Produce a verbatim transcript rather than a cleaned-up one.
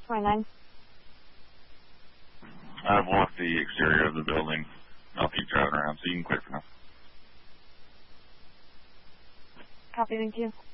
twenty-nine. I've walked the exterior of the building. I'll keep driving around, so you can quit for now. Copy, thank you.